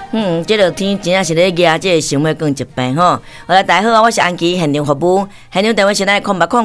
这个天真正是咧压这个心血管疾病吼。好啦，大家好，我是安琪，现场服务，现场电话是来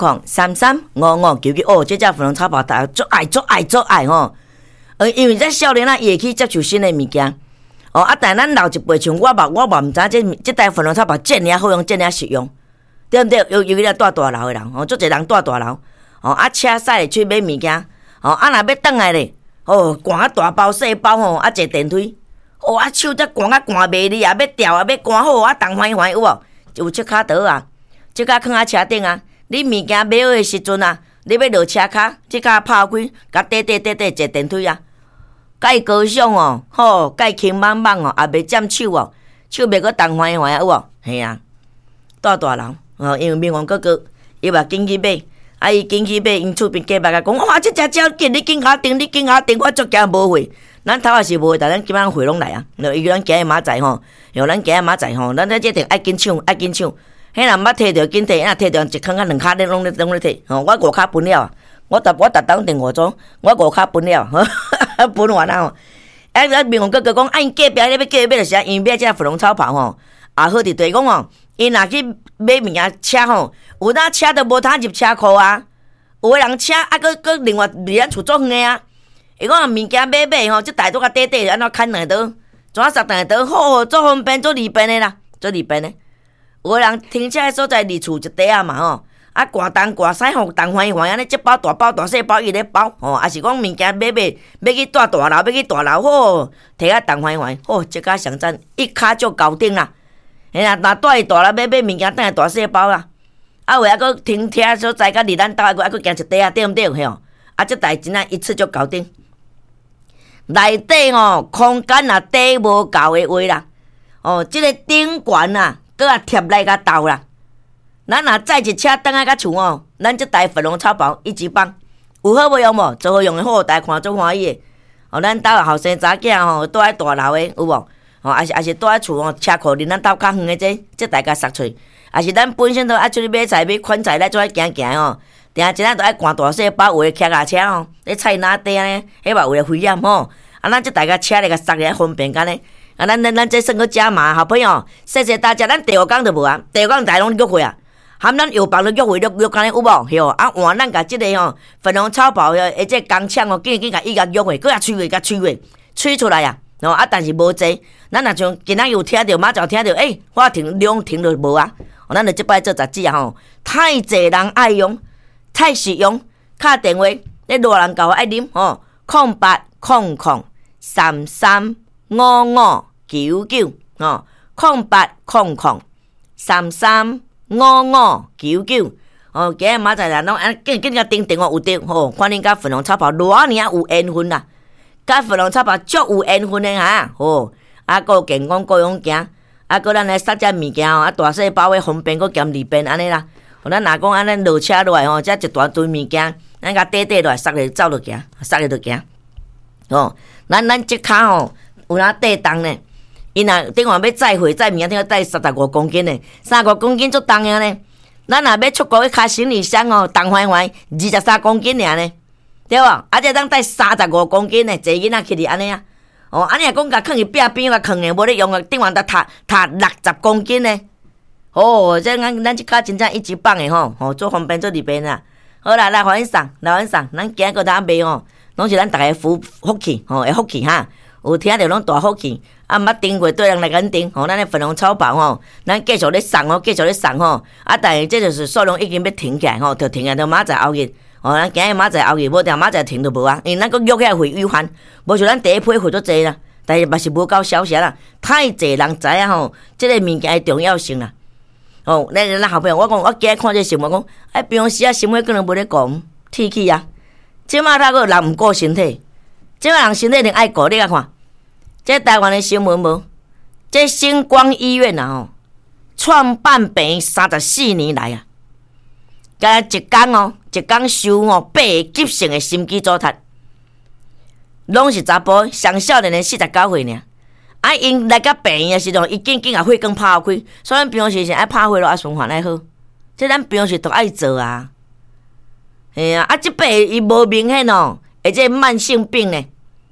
0800335599哦，这只粉红草包大家足爱吼。因为这少年伊会去接触新的物件。但咱老一辈像我毋知这台粉红草包这尔好用，这尔实用，对不对？尤其咧大楼的人，足侪人大楼，车驶去买物件，若要转来咧，赶大包细包坐电梯。手才赶袂离啊，要调啊，要赶好动欢有无？有切卡刀啊，切卡放车顶啊。你物件买好的时阵啊，你要落车卡，切卡拍开，甲坐电梯啊。介高尚介轻棒棒也袂占手手袂阁动欢有无？嘿啊，大楼因为民王哥哥伊嘛紧去买，伊紧去买，因厝边隔壁甲讲，哇，这只鸟紧，你紧下定，我足惊无货。咱头也是无，但咱今仔货拢来啊！伊咱今日马仔咱今日马仔咱这定爱紧抢。迄人捌摕着紧摕，摕着一坑两骹拢咧摕。我五骹分了，我逐当订5组，我5骹分了，分完啊！民王哥哥讲，因隔壁咧要叫伊买着啥？因买只粉红草袍好伫对讲因若去买物件车有当车都无通入车库啊！有个人车搁另外离咱厝足远啊！伊讲物件买即大刀甲短安怎砍两刀，怎啊杀两刀？好，足方便，足利便的啦，足利便的。有个人停车的所在离厝一块啊嘛挂东挂西东欢安尼，即包大包大细包伊咧包也是讲物件买要去大楼，要去大楼好，摕啊东欢即个上赞一骹就搞定啦。嘿啦，若带去大楼买物件，等下大细包啦。为搁停车所在，甲离咱兜还搁行一块对毋对？嘿即代志一次就搞定。内底空间若底无够的话啦，即个顶悬啊，搁贴来甲斗啦。咱若载一车倒来甲厝咱即台粉红草包一级棒，有好无用无？最好用的好，大家看足欢喜的。咱兜后生查囝住喺大楼的有无？也是住喺厝车库离咱兜较远的这大家杀出，也是咱本身都爱出去买菜买款菜来做爱行定一日都爱赶大细包，有诶骑脚车咧菜哪底安尼，迄嘛有诶危险咱即大家车咧甲塞咧方便干呢。咱这算个加码，好朋友，谢谢大家。咱第5天就无啊，第5天大拢约会啊，含咱药房都约会约干呢有无？嘿换咱甲即个粉红草包这工厂紧甲伊甲约会，搁甲吹出来啊！但是无济，咱若像今仔有听着，马上听着，我停就无啊！咱就即摆做杂志啊太济人爱用，太实用。敲电话，你偌人教我爱啉08003355990800335599今日马仔人拢紧甲订电话有着看恁甲粉红草包偌尔有缘分啦！甲粉红草包足有缘分的搁健康各样行，搁咱来杀只物件大细包的方便，搁兼利便安尼啦。咱若讲安尼落车落来遮一大堆物件，咱甲短落来塞咧走落行，塞咧就行。咱即骹有哪地重呢？伊若顶下要载货载物件，顶下载35公斤呢，35公斤足重个呢。咱若要出国去开行李箱重欢23公斤尔呢，对无？这当载35公斤呢，坐囡仔去哩安尼啊。安尼若讲甲放去壁边甲放诶，无咧用啊，顶下得摕60公斤呢。这咱即骹真正一级棒诶做方便做利便啦。好啦，来互阮送，咱今个当卖拢是咱大家福气的福气哈。有听着拢大福气，毋捌订过对人来甲订咱的粉红草包咱继续咧送但是这就是数量已经要停起来就停到明仔载后日咱今日明仔载后日无定明仔载停就无啊，因为咱搁约起来会预还，无像咱第一批会足济啦，但是嘛是无够消息啦，太济人知影这个物件的重要性啦。咱后壁我讲，我今日看这新闻讲，平时新闻可能无咧讲天气啊，即马他个人毋顾身体。即个人身体一定爱顾，你甲看，这台湾的新闻无？这星光医院创办病34年来啊，甲一工收8个急性的心肌阻塞，拢是查甫，上少年的49岁尔。因来甲病院的时阵，伊紧甲血管拍开，所以咱平时是爱拍血咯，循环爱好，这咱平时都爱做啊。即病伊无明显而且慢性病呢，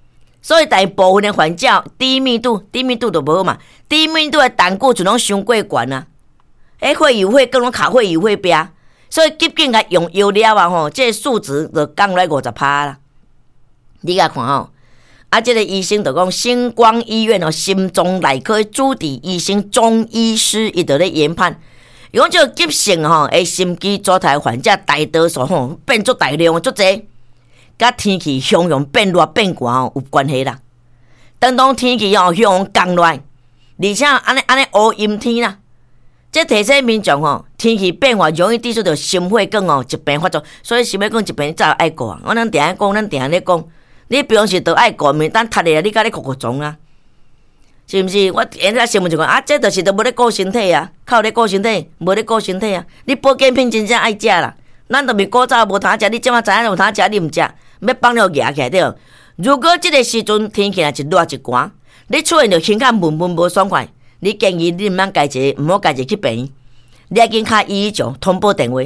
所以大部分的患者低密度就无好嘛，低密度的胆固醇拢伤过悬啊，血友血更拢卡血友血病，所以急紧甲用药了啊吼，这个数值就降来50%啦。你甲看吼，这个医生就讲，星光医院心脏内科主治医生钟医师，伊就咧研判，伊讲这个急性心肌阻塞患者大多数变足大量足济。甲天气向变热变寒有关系啦。当天气向降热，而且安尼乌阴天啦，这提醒民众天气变化容易滴出到心血管疾病发作，所以心血管疾病早爱顾啊。我咱定讲，咱定咧讲，你平时都爱顾，免等踢咧，你甲你哭撞啊，是毋是？我现在新闻就讲这就是都无咧顾身体啊，靠咧顾身体，无咧顾身体啊。你保健品真正爱食啦，咱都未古早无通食，你即马知影有通食，你毋食。要放了夹起来对。如果这个时阵天气若一热一寒，你出现着胸口闷无爽快，你建议你毋好家己去病院，你要紧敲119通报电话。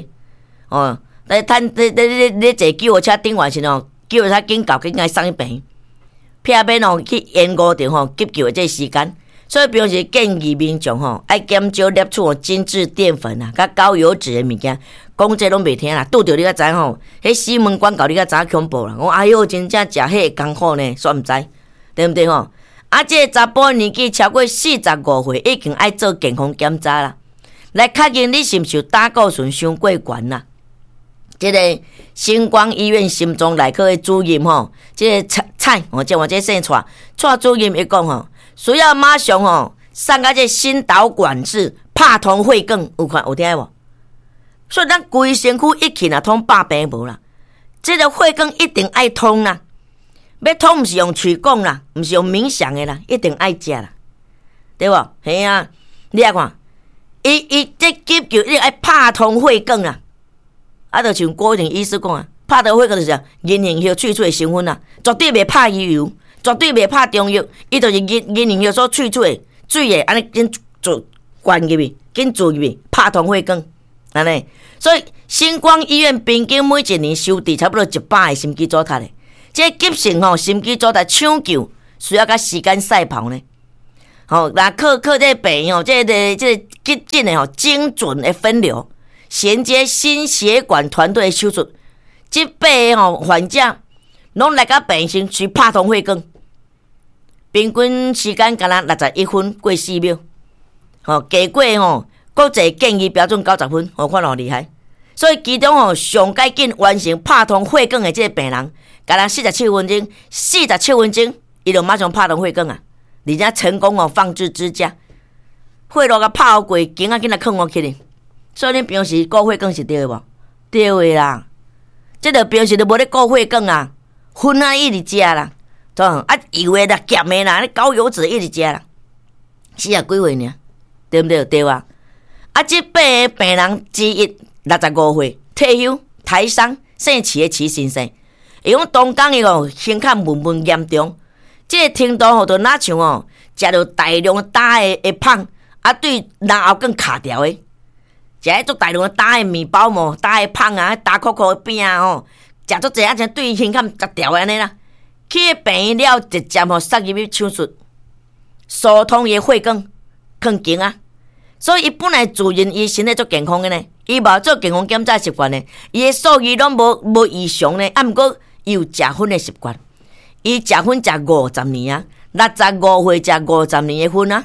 你坐救护车顶完时救护车紧到紧来送去病院，避免去延误着急救的这时间。所以平时建议民众爱减少摄取精致淀粉啊，甲高油脂的物件。讲这拢袂听啦，拄着你才知迄西门广告你才知恐怖啦。我哎哟，真正食迄个艰苦呢，煞毋知，对毋对这个查甫年纪超过45岁，已经爱做健康检查啦，来确认你是毋是有胆固醇伤过悬啦。这个星光医院心脏内科的主任这个蔡这我这姓蔡主任伊讲需要马上送到这心导管治，拍通血管，有听无？所以咱规身躯一起通百病无啦，这个血管一定爱通啦，要通毋是用嘴讲啦，毋是用冥想的啦，一定爱食啦，对无？嘿啊，你来看，伊这急救一定爱拍通血管啦，就像郭定医师讲啊，拍通血管就是银杏叶萃出的成分啦，绝对袂拍油，绝对袂拍中药，伊就是银杏叶所萃出的水的，安尼紧做灌入去，紧注入去，拍通血管。安尼，所以星光医院平均每一年收治差不多100个心肌阻塞的，这急性心肌阻塞抢救需要甲时间赛跑呢。那靠这病这个急紧的精准的分流，衔接心血管团队的手术，这辈患者拢来到病室去拍通血管，平均时间敢若61分过4秒，结果国际建议标准90分，看偌厉害。所以其中上该紧完成拍通血管的这个病人，敢若47分钟，伊就马上拍通血管啊，而且成功放置支架，血路甲拍好过，紧紧来放我起哩。所以恁平时顾血管是对的无？对的啦，这个平时都无咧顾血管啊，荤啊一直食啦，油的啦、咸的啦、高油脂一直食啦，40几岁尔，对不对？对吧？这8个病人之一65岁退休台商姓齐的齐先生，伊讲当讲伊胸口闷严重，这个程度就哪像食到大量打的胖，对人后更卡掉的，食迄种大量打的面包嘛，打的胖啊，打扣扣的饼啊食足济像对胸口砸掉安尼啦。去病院了，直接塞入去手术，疏通伊血管，更紧啊。所以伊本来自认伊身体足健康的呢，伊无做健康检查习惯呢，伊的数据拢无异常呢。毋过伊有食薰的习惯，伊食薰食50年啊，65岁食50年的薰啊。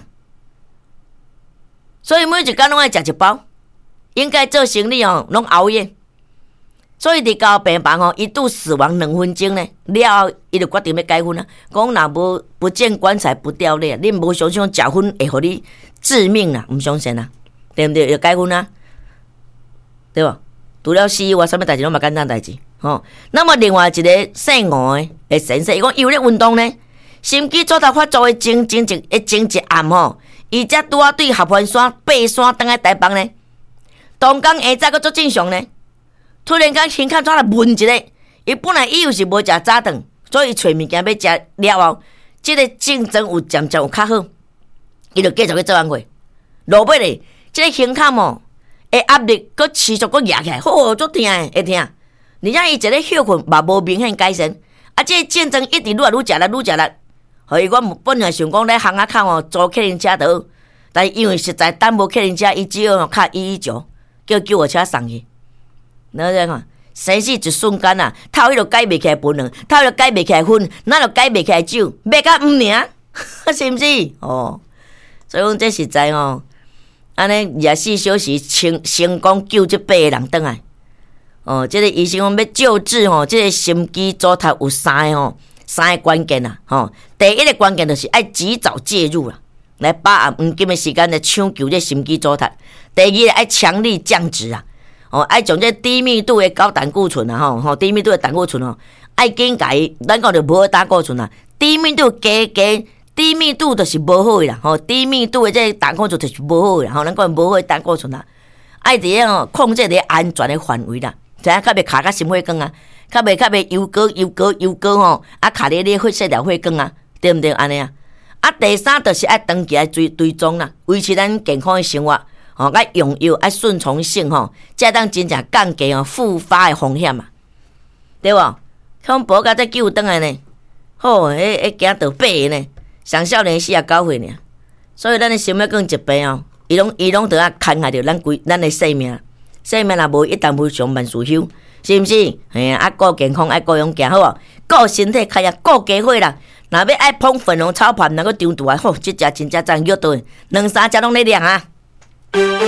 所以每一工拢爱食一包，应该做生理拢熬夜。所以伫交病房一度死亡2分钟呢，了后伊就决定要改薰啊。讲若无不见棺材不掉泪，你无相信食薰会互你致命啦，唔相信啦，对不对？要改薰啊，对吧？除了死以外，什么代志拢嘛简单代志。那么另外一个姓吴的先生，伊讲伊有咧运动呢，心肌阻塞发作的前一暗伊才拄啊对合欢山爬山登来台北呢，当天下早佫做正常呢，突然间胸口怎来闷一个，伊本来伊又是无食早顿，所以伊找物件要食了后，这个精神有渐渐有较好。伊就继续去做安会，落尾咧，这个胸口的压力佮持续佮压起来，足痛的，会痛。而且伊一个血困嘛无明显改善，这个竞争一直愈来愈食力， 所以我本来想讲咧巷仔口租客人车倒，但因为实在等无客人车，伊只好卡119，叫救护车送去。然后再看，生死一瞬间啊，透迄个改袂起来分量，透迄个改袂起来分，哪就改袂起来酒，买甲5年，是毋是？哦，所以讲这实在哦，安尼24小时成功救这8个人转来。哦，这个医生讲要救治吼，这个心肌阻塞有3个关键啦，吼，第一个关键就是爱及早介入啦，来把握黄金的时间来抢救这心肌阻塞。第二个爱强力降脂啊，哦，爱从这低密度的高胆固醇啊，吼，低密度的胆固醇哦，爱紧甲伊，咱讲就无好胆固醇啊，低密度加，低密度就是无好的啦，吼，低密度的这胆固醇就是无好的啦，吼，咱讲无好的胆固醇啊，爱伫个吼控制伫安全的范围啦。知影较袂卡甲心血管啊，较袂油膏吼，啊卡咧咧血小血管啊，对毋对？安尼啊，啊第三就是爱长期来追踪啦，维持咱健康的生活，吼，爱用药爱顺从性吼，才当真正降低复发的风险啊，对无？恐怖甲再救转来呢，吼，迄惊到8个呢，上少年49岁呢，所以咱的心血管疾病哦，伊拢得啊牵害着咱的生命。生命若无一旦无上万事休，是毋是？嘿啊，顾健康爱顾用行好哦，顾身体开啊，顾家伙啦。若要爱捧粉红炒饭，若个张大啊，吼，即只真正赞约倒，2、3只拢咧亮啊。